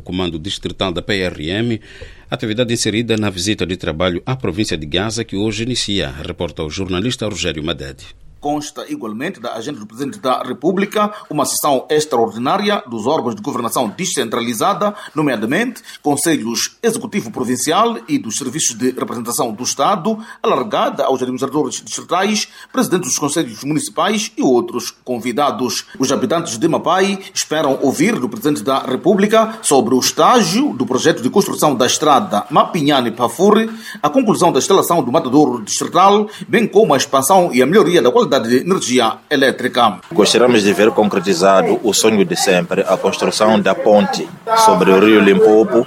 o comando distrital da PRM, atividade inserida na visita de trabalho à província de Gaza, que hoje inicia, reporta o jornalista Rogério Madede. Consta igualmente da agenda do Presidente da República uma sessão extraordinária dos órgãos de governação descentralizada, nomeadamente Conselhos Executivo Provincial e dos Serviços de Representação do Estado, alargada aos administradores distritais, presidentes dos Conselhos Municipais e outros convidados. Os habitantes de Mapai esperam ouvir do Presidente da República sobre o estágio do projeto de construção da estrada Mapinhane-Pafure, a conclusão da instalação do matadouro distrital, bem como a expansão e a melhoria da qualidade de energia elétrica. Gostaríamos de ver concretizado o sonho de sempre, a construção da ponte sobre o rio Limpopo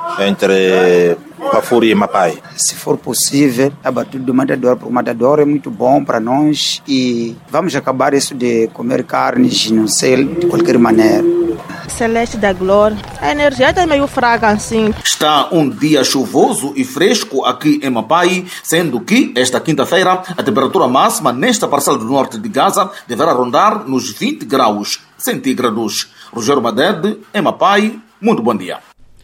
entre Pafure e Mapai. Se for possível, abertura do matadouro, porque o matadouro é muito bom para nós e vamos acabar isso de comer carnes no céu de qualquer maneira. Celeste da Glória. A energia está meio fraca assim. Está um dia chuvoso e fresco aqui em Mapai, sendo que esta quinta-feira a temperatura máxima nesta parcela do norte de Gaza deverá rondar nos 20 graus centígrados. Rogério Madede, em Mapai, muito bom dia.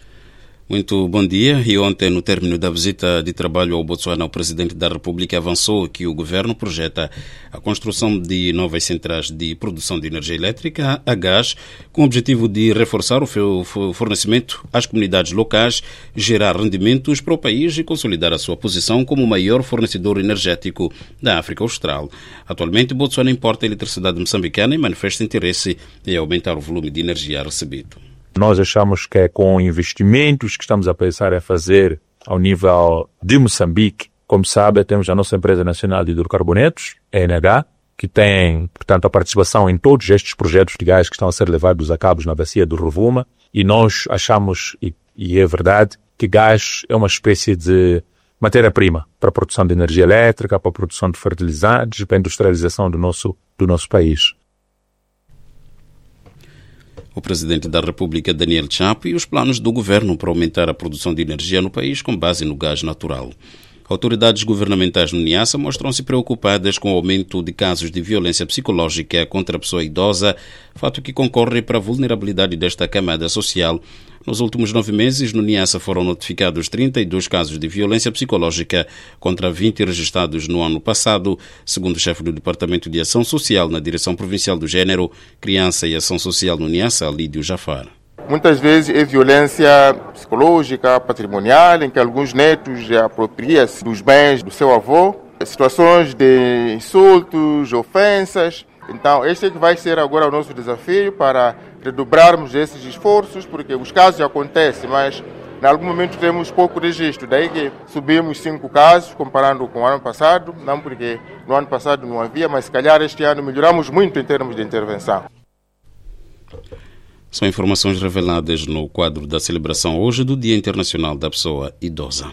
Muito bom dia. E ontem, no término da visita de trabalho ao Botsuana, o Presidente da República avançou que o Governo projeta a construção de novas centrais de produção de energia elétrica a gás, com o objetivo de reforçar o fornecimento às comunidades locais, gerar rendimentos para o país e consolidar a sua posição como o maior fornecedor energético da África Austral. Atualmente, Botsuana importa a eletricidade moçambicana e manifesta interesse em aumentar o volume de energia recebido. Nós achamos que é com investimentos que estamos a pensar em fazer ao nível de Moçambique. Como sabe, temos a nossa empresa nacional de hidrocarbonetos, a ENH, que tem, portanto, a participação em todos estes projetos de gás que estão a ser levados a cabo na bacia do Rovuma. E nós achamos, e é verdade, que gás é uma espécie de matéria-prima para a produção de energia elétrica, para a produção de fertilizantes, para a industrialização do nosso país. O Presidente da República, Daniel Chapo, e os planos do Governo para aumentar a produção de energia no país com base no gás natural. Autoridades governamentais no Niassa mostram-se preocupadas com o aumento de casos de violência psicológica contra a pessoa idosa, fato que concorre para a vulnerabilidade desta camada social. Nos últimos 9 meses, no Niassa foram notificados 32 casos de violência psicológica contra 20 registrados no ano passado, segundo o chefe do Departamento de Ação Social na Direção Provincial do Gênero, Criança e Ação Social no Niassa, Lídio Jafar. Muitas vezes é violência psicológica, patrimonial, em que alguns netos apropriam-se dos bens do seu avô, situações de insultos, ofensas. Então, este é que vai ser agora o nosso desafio para redobrarmos esses esforços, porque os casos acontecem, mas em algum momento temos pouco registro. Daí que subimos 5 casos, comparando com o ano passado, não porque no ano passado não havia, mas se calhar este ano melhoramos muito em termos de intervenção. São informações reveladas no quadro da celebração hoje do Dia Internacional da Pessoa Idosa.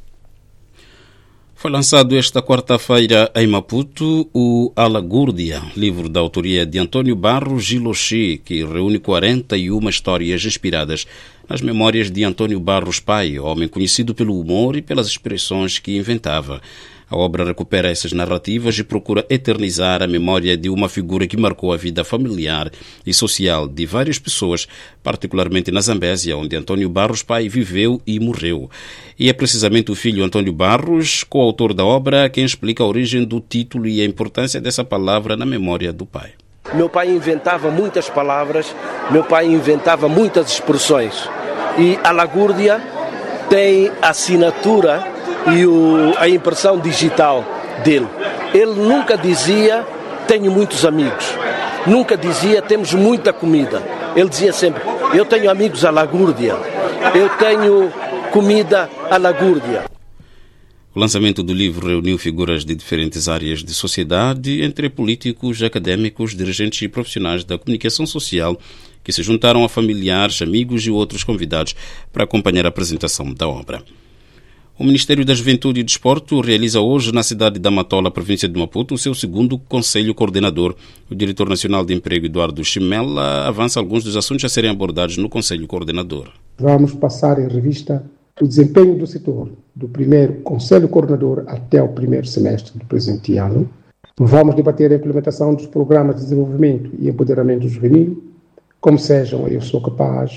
Foi lançado esta quarta-feira em Maputo o Alagúrdia, livro da autoria de Antônio Barros Gilochi, que reúne 41 histórias inspiradas nas memórias de Antônio Barros Pai, homem conhecido pelo humor e pelas expressões que inventava. A obra recupera essas narrativas e procura eternizar a memória de uma figura que marcou a vida familiar e social de várias pessoas, particularmente na Zambésia, onde Antônio Barros Pai viveu e morreu. E é precisamente o filho Antônio Barros, coautor da obra, quem explica a origem do título e a importância dessa palavra na memória do pai. Meu pai inventava muitas palavras, meu pai inventava muitas expressões. E a Alagúrdia tem a assinatura e a impressão digital dele. Ele nunca dizia, tenho muitos amigos. Nunca dizia, temos muita comida. Ele dizia sempre, eu tenho amigos Alagúrdia. Eu tenho comida Alagúrdia. O lançamento do livro reuniu figuras de diferentes áreas de sociedade, entre políticos, académicos, dirigentes e profissionais da comunicação social, que se juntaram a familiares, amigos e outros convidados para acompanhar a apresentação da obra. O Ministério da Juventude e Desporto realiza hoje na cidade da Matola, província de Maputo, o seu segundo Conselho Coordenador. O diretor nacional de emprego, Eduardo Chimela, avança alguns dos assuntos a serem abordados no Conselho Coordenador. Vamos passar em revista o desempenho do setor do primeiro Conselho Coordenador até o primeiro semestre do presente ano. Vamos debater a implementação dos programas de desenvolvimento e empoderamento juvenil, como sejam Eu Sou Capaz,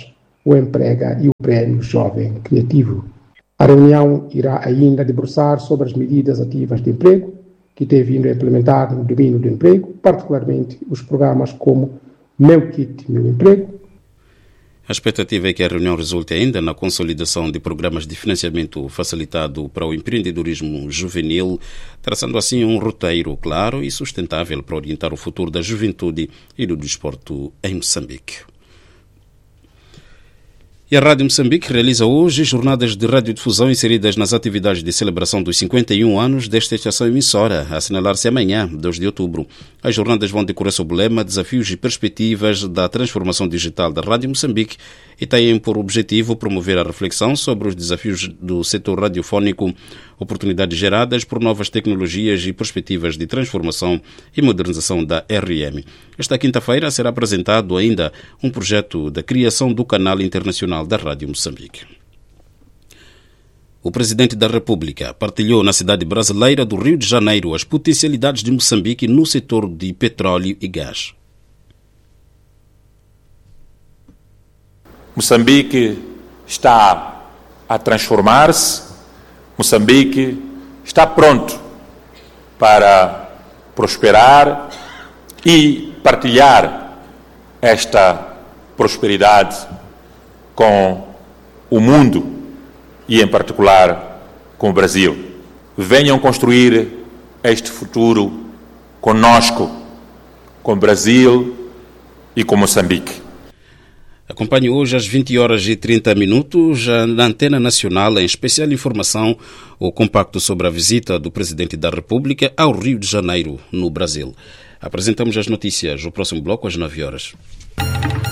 o Emprega e o Prémio Jovem Criativo. A reunião irá ainda debruçar sobre as medidas ativas de emprego que tem vindo a implementar no domínio do emprego, particularmente os programas como Meu Kit, Meu Emprego. A expectativa é que a reunião resulte ainda na consolidação de programas de financiamento facilitado para o empreendedorismo juvenil, traçando assim um roteiro claro e sustentável para orientar o futuro da juventude e do desporto em Moçambique. E a Rádio Moçambique realiza hoje jornadas de radiodifusão inseridas nas atividades de celebração dos 51 anos desta estação emissora, a assinalar-se amanhã, 2 de outubro. As jornadas vão decorrer sob o lema Desafios e Perspectivas da Transformação Digital da Rádio Moçambique e têm por objetivo promover a reflexão sobre os desafios do setor radiofónico, oportunidades geradas por novas tecnologias e perspectivas de transformação e modernização da RM. Esta quinta-feira será apresentado ainda um projeto da criação do canal internacional da Rádio Moçambique. O Presidente da República partilhou na cidade brasileira do Rio de Janeiro as potencialidades de Moçambique no setor de petróleo e gás. Moçambique está a transformar-se, Moçambique está pronto para prosperar e partilhar esta prosperidade com o mundo e, em particular, com o Brasil. Venham construir este futuro conosco, com o Brasil e com Moçambique. Acompanhe hoje às 20h30 na Antena Nacional, em especial informação, o compacto sobre a visita do Presidente da República ao Rio de Janeiro, no Brasil. Apresentamos as notícias, o próximo bloco às 9h.